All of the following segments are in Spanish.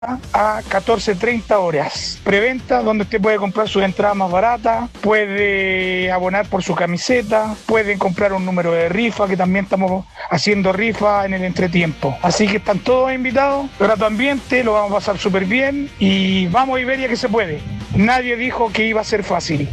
a 14:30 horas. Preventa, donde usted puede comprar sus entradas más baratas, puede abonar por su camiseta, pueden comprar un número de rifa, que también estamos haciendo rifa en el entretiempo. Así que están todos invitados, grato ambiente, lo vamos a pasar súper bien y vamos a Iberia que se puede. Nadie dijo que iba a ser fácil.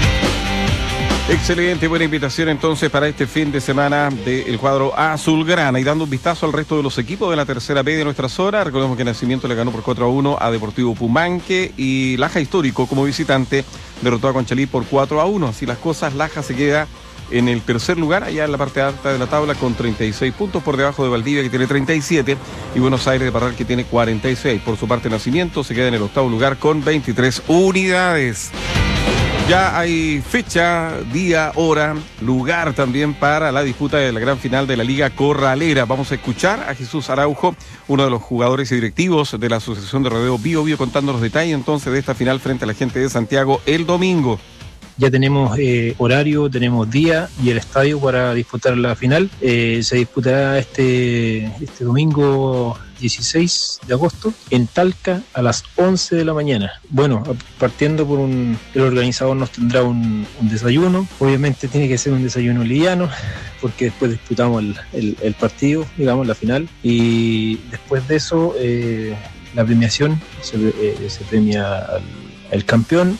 Excelente, buena invitación entonces para este fin de semana del cuadro azulgrana. Y dando un vistazo al resto de los equipos de la tercera B de nuestra zona, recordemos que Nacimiento le ganó por 4-1 a Deportivo Pumanque y Laja Histórico como visitante derrotó a Conchalí por 4-1. Así las cosas, Laja se queda en el tercer lugar, allá en la parte alta de la tabla con 36 puntos, por debajo de Valdivia que tiene 37 y Buenos Aires de Parral que tiene 46. Por su parte Nacimiento se queda en el octavo lugar con 23 unidades. Ya hay fecha, día, hora, lugar también para la disputa de la gran final de la Liga Corralera. Vamos a escuchar a Jesús Araujo, uno de los jugadores y directivos de la Asociación de Rodeo Bio Bio, contando los detalles entonces de esta final frente a la gente de Santiago el domingo. Ya tenemos horario, tenemos día y el estadio para disputar la final. Se disputará este domingo 16 de agosto en Talca a las 11 de la mañana. Bueno, partiendo por el organizador nos tendrá un desayuno. Obviamente tiene que ser un desayuno liviano porque después disputamos el partido, digamos, la final. Y después de eso, la premiación se premia al campeón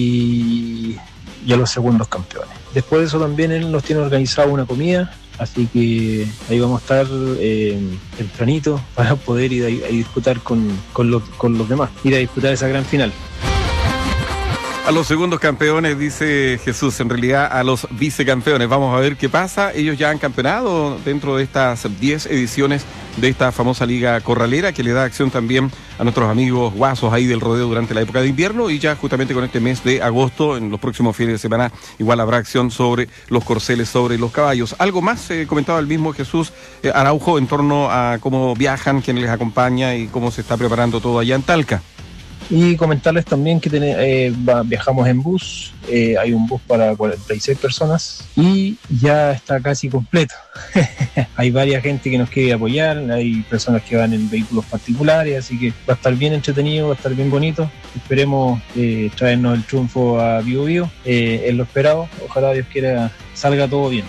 y a los segundos campeones. Después de eso también él nos tiene organizado una comida, así que ahí vamos a estar tempranito para poder ir a disputar con los demás, ir a disputar esa gran final. A los segundos campeones, dice Jesús, en realidad a los vicecampeones. Vamos a ver qué pasa. Ellos ya han campeonado dentro de estas 10 ediciones de esta famosa Liga Corralera, que le da acción también a nuestros amigos guasos ahí del rodeo durante la época de invierno, y ya justamente con este mes de agosto, en los próximos fines de semana, igual habrá acción sobre los corceles, sobre los caballos. Algo más comentaba el mismo Jesús Araujo en torno a cómo viajan, quién les acompaña y cómo se está preparando todo allá en Talca. Y comentarles también que viajamos en bus, hay un bus para 46 personas y ya está casi completo. Hay varias gente que nos quiere apoyar, hay personas que van en vehículos particulares, así que va a estar bien entretenido, va a estar bien bonito. Esperemos traernos el triunfo a Bio Bio, es lo esperado, ojalá Dios quiera salga todo bien.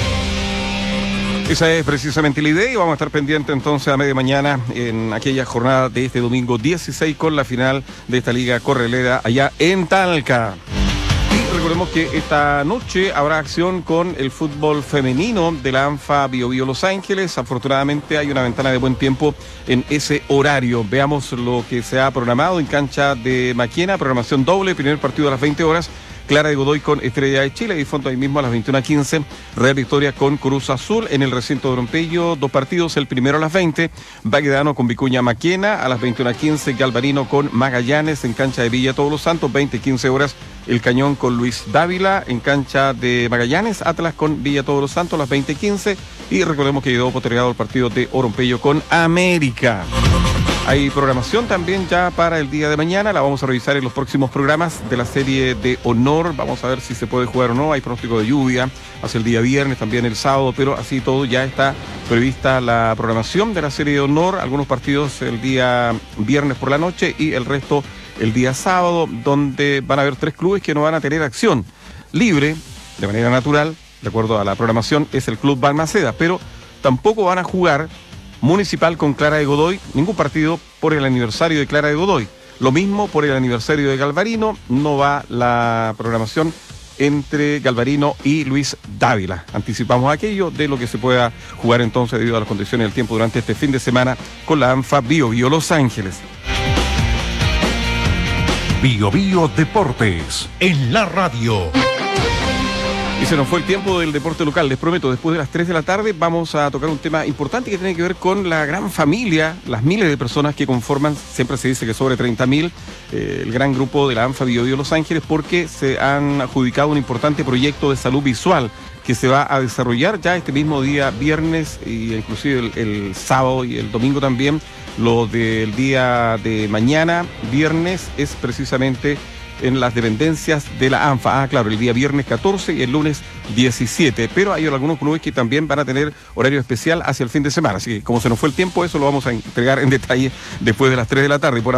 Esa es precisamente la idea y vamos a estar pendientes entonces a media mañana en aquella jornada de este domingo 16 con la final de esta Liga Corralera allá en Talca. Y recordemos que esta noche habrá acción con el fútbol femenino de la ANFA Bio Bio Los Ángeles. Afortunadamente hay una ventana de buen tiempo en ese horario. Veamos lo que se ha programado en cancha de Maquena, programación doble, primer partido a las 20 horas. Clara de Godoy con Estrella de Chile y fondo ahí mismo a las 21:15. Real Victoria con Cruz Azul en el recinto de Rompello. 2 partidos, el primero a las 20. Baquedano con Vicuña Maquena a las 21:15. Galvarino con Magallanes en cancha de Villa Todos los Santos. 20:15 horas. El Cañón con Luis Dávila en cancha de Magallanes. Atlas con Villa Todos los Santos a las 20:15. Y recordemos que quedó postergado el partido de Orompello con América. Hay programación también ya para el día de mañana, la vamos a revisar en los próximos programas de la serie de honor, vamos a ver si se puede jugar o no, hay pronóstico de lluvia hacia el día viernes, también el sábado, pero así todo ya está prevista la programación de la serie de honor, algunos partidos el día viernes por la noche y el resto el día sábado, donde van a haber 3 clubes que no van a tener acción libre, de manera natural, de acuerdo a la programación, es el Club Balmaceda, pero tampoco van a jugar Municipal con Clara de Godoy, ningún partido por el aniversario de Clara de Godoy. Lo mismo por el aniversario de Galvarino, no va la programación entre Galvarino y Luis Dávila. Anticipamos aquello de lo que se pueda jugar entonces debido a las condiciones del tiempo durante este fin de semana con la ANFA Bio Bio Los Ángeles. Bio Bio Deportes en la radio. Y se nos fue el tiempo del deporte local. Les prometo, después de las 3 de la tarde vamos a tocar un tema importante que tiene que ver con la gran familia, las miles de personas que conforman, siempre se dice que sobre 30.000, el gran grupo de la ANFA Bio Bio Los Ángeles, porque se han adjudicado un importante proyecto de salud visual que se va a desarrollar ya este mismo día viernes e inclusive el sábado y el domingo también. Lo del día de mañana, viernes, es precisamente en las dependencias de la ANFA. Claro, el día viernes 14 y el lunes 17. Pero hay algunos clubes que también van a tener horario especial hacia el fin de semana. Así que como se nos fue el tiempo, eso lo vamos a entregar en detalle después de las 3 de la tarde. Y por